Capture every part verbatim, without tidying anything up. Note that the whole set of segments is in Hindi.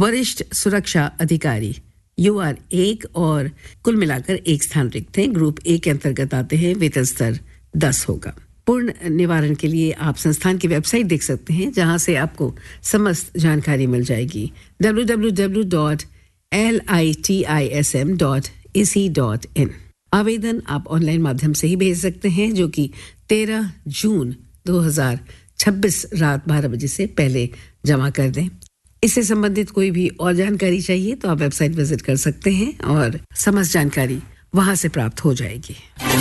वरिष्ठ सुरक्षा अधिकारी यूआर एक और कुल मिलाकर एक स्थान रिक्त हैं। ग्रुप ए के अंतर्गत आते हैं। वेतन स्तर दस होगा। पूर्ण निवारण के लिए आप संस्थान की वेबसाइट देख सकते हैं, जहां से आपको समस्त जानकारी मिल जाएगी W W W dot L I T I S M dot A C dot in. आवेदन आप ऑनलाइन माध्यम से ही भेज सकते हैं, जो कि तेरह जून दो हज़ार छब्बीस रात बारह बजे से पहले जमा कर दें। इससे संबंधित कोई भी और जानकारी चाहिए तो आप वेबसाइट विजिट कर सकते हैं और समस्त जानकारी वहां से प्राप्त हो जाएगी।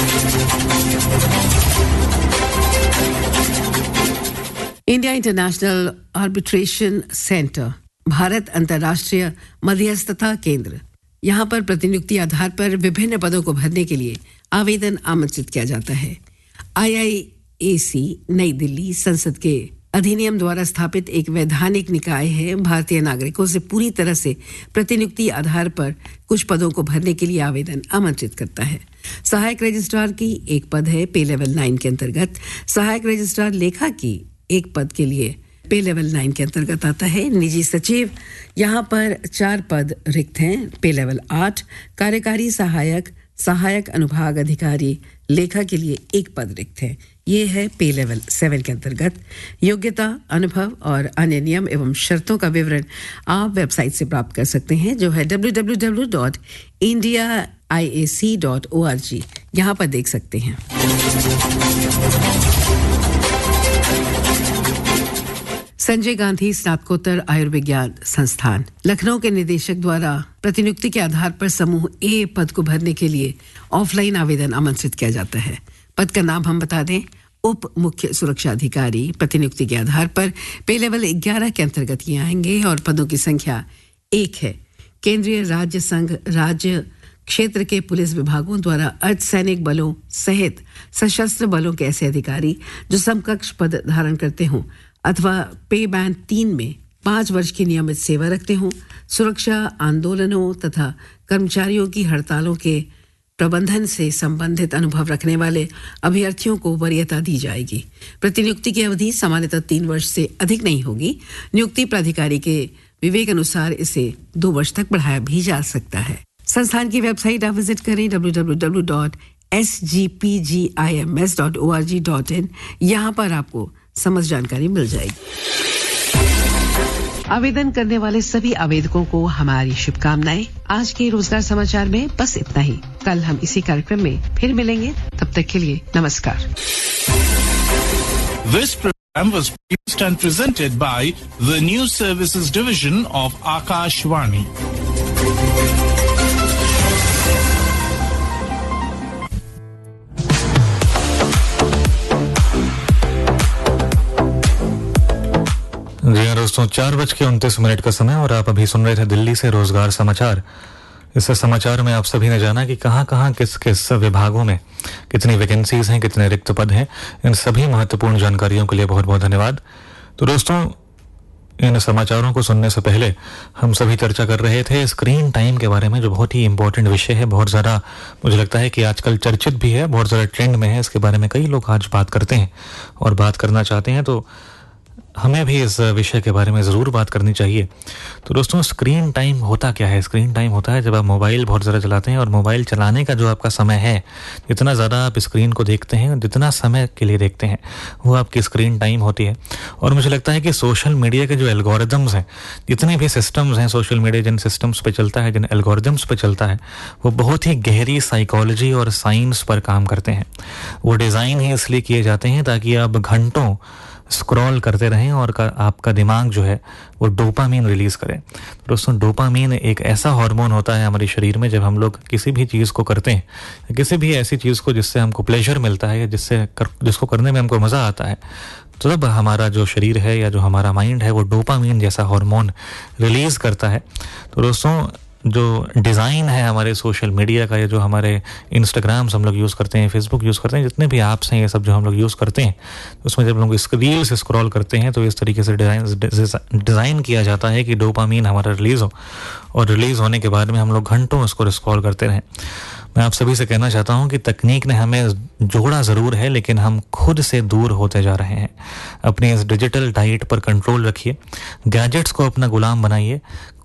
India international arbitration centre, Bharat अंतर्राष्ट्रीय मध्यस्थता केंद्र, यहाँ पर प्रतिनियुक्ति आधार पर विभिन्न पदों को भरने के लिए आवेदन आमंत्रित किया जाता है। आई आई ए सी नई दिल्ली संसद के अधिनियम द्वारा स्थापित एक वैधानिक निकाय है। भारतीय नागरिकों से पूरी तरह से प्रतिनियुक्ति आधार पर कुछ पदों को भरने के लिए आवेदन आमंत्रित करता है। सहायक रजिस्ट्रार की एक पद है पे लेवल नाइन के अंतर्गत। सहायक रजिस्ट्रार लेखा की एक पद के लिए पे लेवल नाइन के अंतर्गत आता है। निजी सचिव, यहाँ पर चार पद रिक्त हैं। पे लेवल आठ। कार्यकारी सहायक, सहायक अनुभाग अधिकारी लेखा के लिए एक पद रिक्त है। ये है पे लेवल सेवन के अंतर्गत। योग्यता, अनुभव और अन्य नियम एवं शर्तों का विवरण आप वेबसाइट से प्राप्त कर सकते हैं, जो है W W W dot India I A C dot O R G. यहाँ पर देख सकते हैं। संजय गांधी स्नातकोत्तर आयुर्विज्ञान संस्थान लखनऊ के निदेशक द्वारा प्रतिनियुक्ति के आधार पर समूह ए पद को भरने के लिए ऑफलाइन आवेदन आमंत्रित किया जाता है। पद का नाम हम बता दें, उप मुख्य सुरक्षा अधिकारी। प्रतिनियुक्ति के आधार पर पे लेवल ग्यारह के अंतर्गत ये आएंगे और पदों की संख्या एक है। केंद्रीय, राज्य, संघ, राज्य क्षेत्र के पुलिस विभागों द्वारा अर्धसैनिक बलों सहित सशस्त्र बलों के ऐसे अधिकारी जो समकक्ष पद धारण करते हों अथवा पे बैंड तीन में पाँच वर्ष की नियमित सेवा रखते हों, सुरक्षा आंदोलनों तथा कर्मचारियों की हड़तालों के प्रबंधन से संबंधित अनुभव रखने वाले अभ्यर्थियों को वरीयता दी जाएगी। प्रतिनियुक्ति की अवधि सामान्यतः तीन वर्ष से अधिक नहीं होगी। नियुक्ति प्राधिकारी के विवेक अनुसार इसे दो वर्ष तक बढ़ाया भी जा सकता है। संस्थान की वेबसाइट आप विजिट करें W W W dot S G P G I am S dot O R G dot in. यहाँ पर आपको समस्त जानकारी मिल जाएगी। आवेदन करने वाले सभी आवेदकों को हमारी शुभकामनाएं। आज के रोजगार समाचार में बस इतना ही। कल हम इसी कार्यक्रम में फिर मिलेंगे। तब तक के लिए नमस्कार। This program was produced and presented by the News Services Division of Akashvani. जी हाँ दोस्तों, चार बज के उनतीस मिनट का समय और आप अभी सुन रहे थे दिल्ली से रोजगार समाचार। इस समाचार में आप सभी ने जाना कि कहाँ कहाँ किस किस विभागों में कितनी वैकेंसीज हैं, कितने रिक्त पद हैं। इन सभी महत्वपूर्ण जानकारियों के लिए बहुत बहुत धन्यवाद। तो दोस्तों, इन समाचारों को सुनने से पहले हम सभी चर्चा कर रहे थे स्क्रीन टाइम के बारे में, जो बहुत ही इंपॉर्टेंट विषय है। बहुत ज़्यादा मुझे लगता है कि आजकल चर्चित भी है, बहुत ज़्यादा ट्रेंड में है। इसके बारे में कई लोग आज बात करते हैं और बात करना चाहते हैं, तो हमें भी इस विषय के बारे में ज़रूर बात करनी चाहिए। तो दोस्तों, स्क्रीन टाइम होता क्या है? स्क्रीन टाइम होता है जब आप मोबाइल बहुत ज़्यादा चलाते हैं और मोबाइल चलाने का जो आपका समय है, जितना ज़्यादा आप स्क्रीन को देखते हैं, जितना समय के लिए देखते हैं, वो आपकी स्क्रीन टाइम होती है। और मुझे लगता है कि सोशल मीडिया के जो एल्गोरिदम्स हैं, जितने भी सिस्टम्स हैं सोशल मीडिया, जिन सिस्टम्स पे चलता है, जिन एल्गोरिदम्स पे चलता है, वो बहुत ही गहरी साइकोलॉजी और साइंस पर काम करते हैं। वो डिज़ाइन ही इसलिए किए जाते हैं ताकि आप घंटों स्क्रॉल करते रहें और का, आपका दिमाग जो है वो डोपामीन रिलीज़ करे। दोस्तों, डोपामीन एक ऐसा हार्मोन होता है हमारे शरीर में, जब हम लोग किसी भी चीज़ को करते हैं, किसी भी ऐसी चीज़ को जिससे हमको प्लेजर मिलता है या जिससे कर, जिसको करने में हमको मज़ा आता है, तो तब हमारा जो शरीर है या जो हमारा माइंड है वो डोपामीन जैसा हार्मोन रिलीज़ करता है। तो दोस्तों, जो डिज़ाइन है हमारे सोशल मीडिया का, या जो हमारे इंस्टाग्राम्स हम लोग यूज़ करते हैं, फेसबुक यूज़ करते हैं, जितने भी ऐप्स हैं ये सब जो हम लोग यूज़ करते हैं, उसमें जब लोग इस रील्स स्क्रॉल करते हैं तो इस तरीके से डिज़ाइन डिज़ाइन किया जाता है कि डोपामीन हमारा रिलीज़ हो, और रिलीज़ होने के बाद में हम लोग घंटों उसको स्क्रॉल करते रहें। मैं आप सभी से कहना चाहता हूं कि तकनीक ने हमें जोड़ा ज़रूर है, लेकिन हम खुद से दूर होते जा रहे हैं। अपनी इस डिजिटल डाइट पर कंट्रोल रखिए, गैजेट्स को अपना गुलाम बनाइए,